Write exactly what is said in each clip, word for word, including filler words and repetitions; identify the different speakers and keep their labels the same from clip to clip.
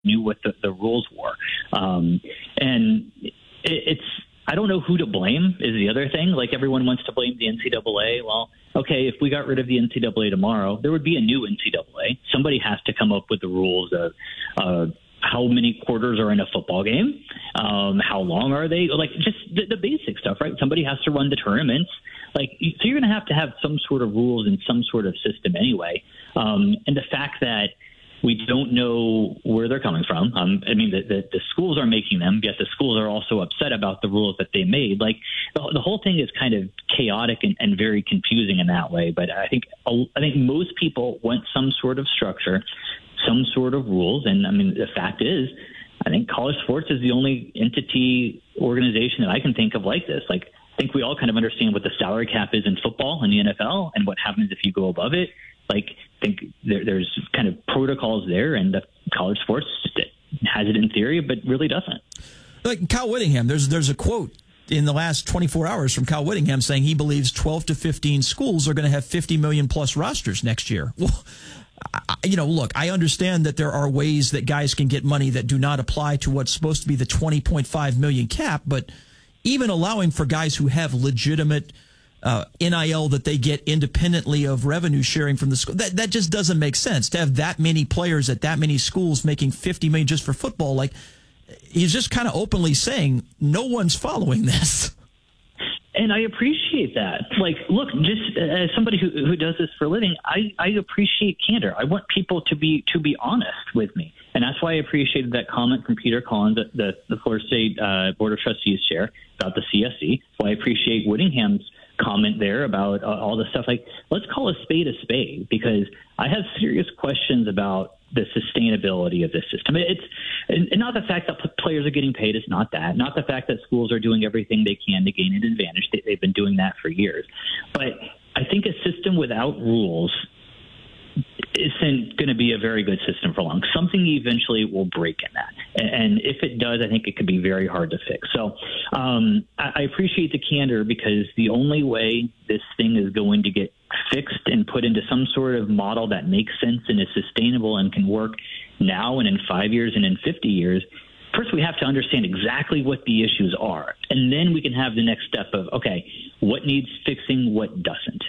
Speaker 1: knew what the, the rules were. Um, and it, it's, I don't know who to blame is the other thing. Like, everyone wants to blame the N C double A. Well, okay, if we got rid of the N C double A tomorrow, there would be a new N C double A. Somebody has to come up with the rules of uh, how many quarters are in a football game, um, how long are they, like just the, the basic stuff, right? Somebody has to run the tournaments. Like, so you're going to have to have some sort of rules and some sort of system anyway. Um, and the fact that we don't know where they're coming from. Um, I mean, the, the, the schools are making them, yet the schools are also upset about the rules that they made. Like, the, the whole thing is kind of chaotic and, and very confusing in that way. But I think I think most people want some sort of structure, some sort of rules. And, I mean, the fact is, I think college sports is the only entity, organization that I can think of like this. Like, I think we all kind of understand what the salary cap is in football and the N F L and what happens if you go above it. Like, I think there, there's kind of protocols there, and the college sports has it in theory, but really doesn't.
Speaker 2: Like Kyle Whittingham, there's there's a quote in the last twenty-four hours from Kyle Whittingham saying he believes twelve to fifteen schools are going to have fifty million plus rosters next year. Well, I, you know, look, I understand that there are ways that guys can get money that do not apply to what's supposed to be the twenty point five million cap, but even allowing for guys who have legitimate Uh, N I L that they get independently of revenue sharing from the school. That that just doesn't make sense to have that many players at that many schools making fifty million just for football. Like, he's just kind of openly saying no one's following this.
Speaker 1: And I appreciate that. Like, look, just as somebody who, who does this for a living, I, I appreciate candor. I want people to be to be honest with me. And that's why I appreciated that comment from Peter Collins, the, the, the Florida State uh, Board of Trustees chair, about the C S E. That's why I appreciate Whittingham's comment there about uh, all the stuff. Like, let's call a spade a spade, because I have serious questions about the sustainability of this system. It's and not the fact that players are getting paid. It's not that. Not the fact that schools are doing everything they can to gain an advantage. They, they've been doing that for years. But I think a system without rules isn't going to be a very good system for long. Something eventually will break in that. And if it does, I think it could be very hard to fix. So um, I appreciate the candor, because the only way this thing is going to get fixed and put into some sort of model that makes sense and is sustainable and can work now and in five years and in fifty years, first we have to understand exactly what the issues are. And then we can have the next step of, okay, what needs fixing, what doesn't.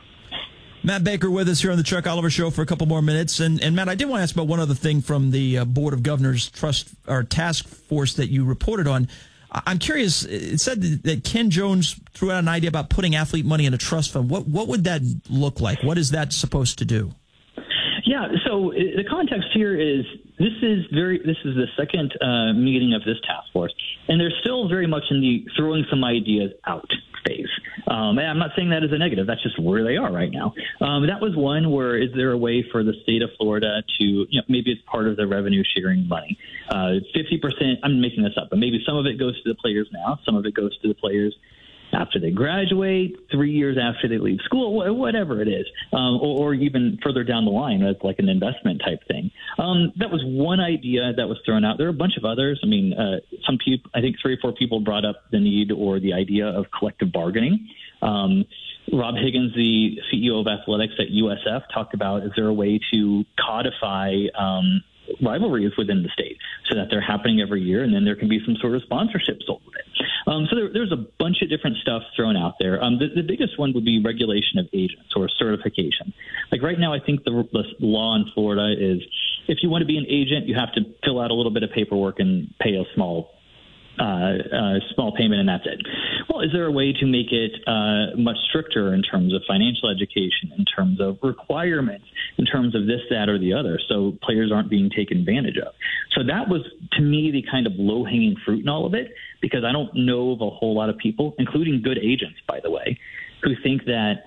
Speaker 2: Matt Baker with us here on the Chuck Oliver Show for a couple more minutes. And, and Matt, I did want to ask about one other thing from the uh, Board of Governors Trust or Task Force that you reported on. I'm curious, it said that Ken Jones threw out an idea about putting athlete money in a trust fund. What what would that look like? What is that supposed to do?
Speaker 1: Yeah, so the context here is this is very this is the second uh, meeting of this task force, and they're still very much in the throwing some ideas out phase. Um, and I'm not saying that as a negative. That's just where they are right now. Um, that was one where, is there a way for the state of Florida to, you know, maybe it's part of the revenue sharing money. Uh, fifty percent, I'm making this up, but maybe some of it goes to the players now. Some of it goes to the players after they graduate, three years after they leave school, whatever it is, um, or, or even further down the line as like an investment type thing. Um, that was one idea that was thrown out. There are a bunch of others. I mean, uh, some people, I think three or four people brought up the need or the idea of collective bargaining. Um, Rob Higgins, the C E O of athletics at U S F, talked about, is there a way to codify um, rivalries within the state so that they're happening every year, and then there can be some sort of sponsorship sold with it. Um, so there, there's a bunch of different stuff thrown out there. Um, the, the biggest one would be regulation of agents or certification. Like right now, I think the, the law in Florida is if you want to be an agent, you have to fill out a little bit of paperwork and pay a small Uh, uh, small payment, and that's it. Well, is there a way to make it uh, much stricter in terms of financial education, in terms of requirements, in terms of this, that, or the other, so players aren't being taken advantage of? So that was, to me, the kind of low-hanging fruit in all of it, because I don't know of a whole lot of people, including good agents, by the way, who think that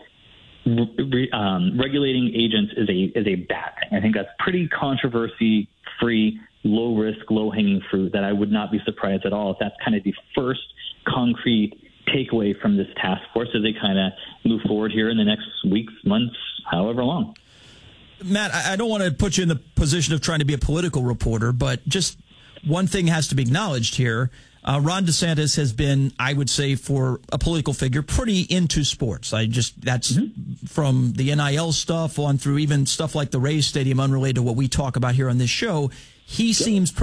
Speaker 1: re- um, regulating agents is a is a bad thing. I think that's pretty controversy-free, low risk, low hanging fruit that I would not be surprised at all if that's kind of the first concrete takeaway from this task force as they kind of move forward here in the next weeks, months, however long.
Speaker 2: Matt, I don't want to put you in the position of trying to be a political reporter, but just one thing has to be acknowledged here. Uh, Ron DeSantis has been, I would say, for a political figure, pretty into sports. I just, that's mm-hmm. from the N I L stuff on through even stuff like the Rays Stadium, unrelated to what we talk about here on this show. He yep. seems